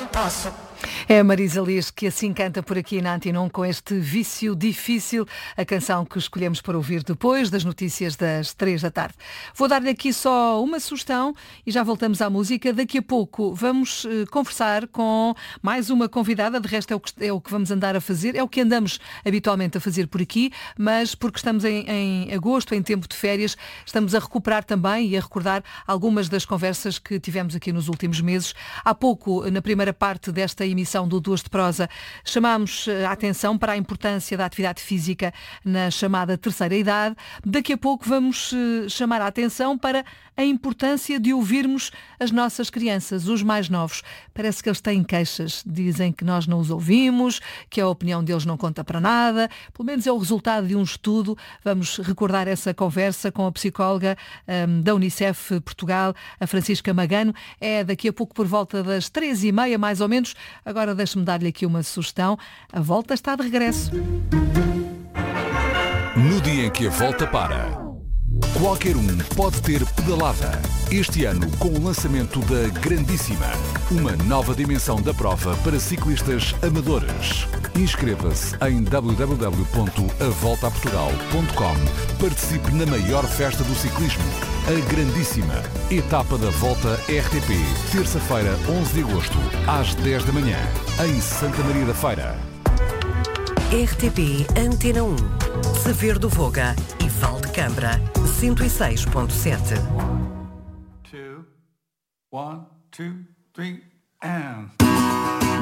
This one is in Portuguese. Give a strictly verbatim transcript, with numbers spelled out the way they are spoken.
posso. É a Marisa Liz que assim canta por aqui na Antena um com este Vício Difícil, a canção que escolhemos para ouvir depois das notícias das três da tarde. Vou dar-lhe aqui só uma sugestão e já voltamos à música. Daqui a pouco vamos uh, conversar com mais uma convidada, de resto é o, que, é o que vamos andar a fazer, é o que andamos habitualmente a fazer por aqui, mas porque estamos em, em agosto, em tempo de férias, estamos a recuperar também e a recordar algumas das conversas que tivemos aqui nos últimos meses. Há pouco, na primeira parte desta emissão do Duas de Prosa, chamámos a atenção para a importância da atividade física na chamada terceira idade. Daqui a pouco vamos chamar a atenção para a importância de ouvirmos as nossas crianças, os mais novos. Parece que eles têm queixas, dizem que nós não os ouvimos, que a opinião deles não conta para nada, pelo menos é o resultado de um estudo. Vamos recordar essa conversa com a psicóloga um, da Unicef Portugal, a Francisca Magano. É daqui a pouco por volta das três e meia, mais ou menos. Agora deixe-me dar-lhe aqui uma sugestão. A volta está de regresso. No dia em que a volta para, qualquer um pode ter pedalada. Este ano, com o lançamento da Grandíssima, uma nova dimensão da prova para ciclistas amadores. Inscreva-se em w w w ponto a volta a portugal ponto com. Participe na maior festa do ciclismo, a Grandíssima. Etapa da Volta R T P, terça-feira, onze de agosto, às dez da manhã, em Santa Maria da Feira. R T P Antena um, Sever do Voga e Valdecambra, cento e seis ponto sete. Two, one, two, three, and...